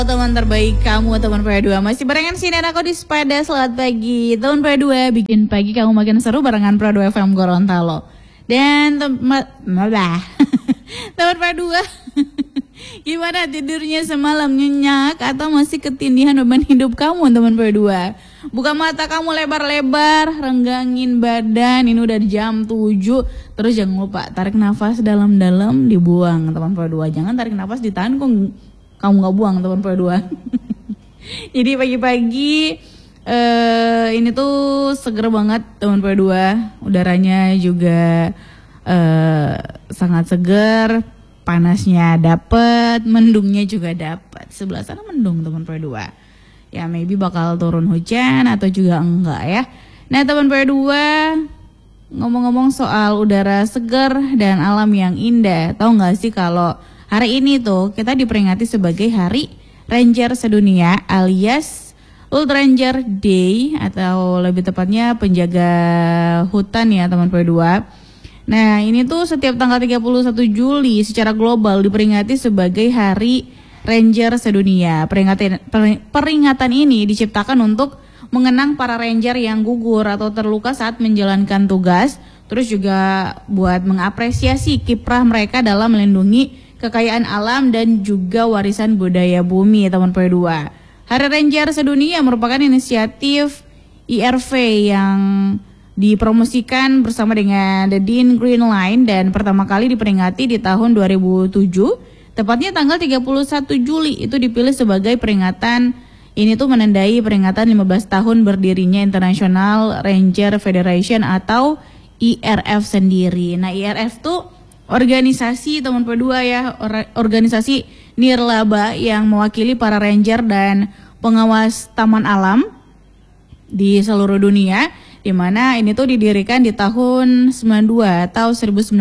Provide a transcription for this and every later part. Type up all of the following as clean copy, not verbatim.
Teman terbaik kamu, teman P2 masih barengan sini dan aku di sepeda. Selamat pagi teman P2, bikin pagi kamu makin seru barengan P2 FM Gorontalo. Dan teman P2 gimana tidurnya semalam, nyenyak atau masih ketindihan beban hidup kamu teman P2? Buka mata kamu lebar-lebar, renggangin badan, ini udah jam 7. Terus jangan lupa tarik nafas dalam-dalam, dibuang teman P2. Jangan tarik nafas ditahan kok kamu gak buang teman P2. Jadi pagi-pagi ini tuh seger banget teman P2. Udaranya juga sangat seger, panasnya dapet, mendungnya juga dapet. Sebelah sana mendung teman P2. Ya maybe bakal turun hujan atau juga enggak ya. Nah teman P2, ngomong-ngomong soal udara seger dan alam yang indah, tahu gak sih kalau hari ini tuh kita diperingati sebagai Hari Ranger Sedunia alias World Ranger Day, atau lebih tepatnya penjaga hutan ya teman P2. Nah ini tuh setiap tanggal 31 Juli secara global diperingati sebagai Hari Ranger Sedunia. Peringatan ini diciptakan untuk mengenang para ranger yang gugur atau terluka saat menjalankan tugas, terus juga buat mengapresiasi kiprah mereka dalam melindungi kekayaan alam dan juga warisan budaya bumi teman P2. Hari Ranger Sedunia merupakan inisiatif IRV yang dipromosikan bersama dengan The Dean Green Line dan pertama kali diperingati di tahun 2007. Tepatnya tanggal 31 Juli itu dipilih sebagai peringatan ini tuh menandai peringatan 15 tahun berdirinya International Ranger Federation atau IRF sendiri. Nah IRF tuh organisasi teman P2 ya, organisasi nirlaba yang mewakili para ranger dan pengawas taman alam di seluruh dunia, di mana ini tuh didirikan di tahun 92 atau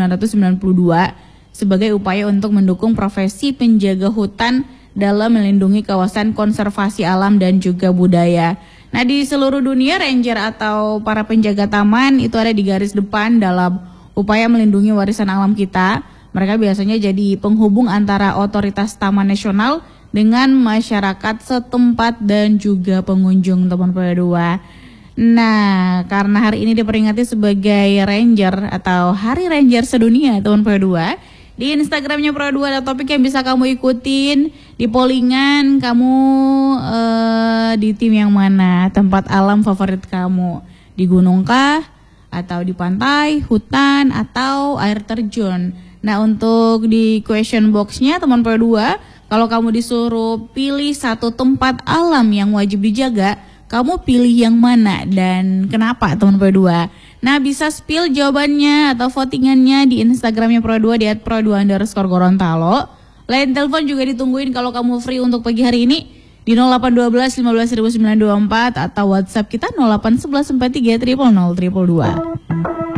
1992 sebagai upaya untuk mendukung profesi penjaga hutan dalam melindungi kawasan konservasi alam dan juga budaya. Nah di seluruh dunia ranger atau para penjaga taman itu ada di garis depan dalam upaya melindungi warisan alam kita. Mereka biasanya jadi penghubung antara otoritas taman nasional dengan masyarakat setempat dan juga pengunjung teman P2. Nah, karena hari ini diperingati sebagai Ranger atau Hari Ranger Sedunia teman P2, di Instagramnya P2 ada topik yang bisa kamu ikutin. Di pollingan kamu di tim yang mana? Tempat alam favorit kamu? Di gunung kah? Atau di pantai, hutan, atau air terjun. Nah untuk di question boxnya teman P2, kalau kamu disuruh pilih satu tempat alam yang wajib dijaga, kamu pilih yang mana dan kenapa teman P2? Nah bisa spill jawabannya atau votingannya di Instagramnya P2 di @P2_Gorontalo. Line telepon juga ditungguin kalau kamu free untuk pagi hari ini di 0812 15 924 atau WhatsApp kita 0811 43 000 222.